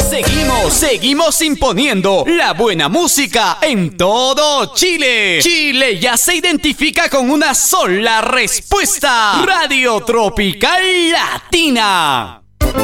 Seguimos imponiendo la buena música en todo Chile. Chile ya se identifica con una sola respuesta. Radio Tropical Latina.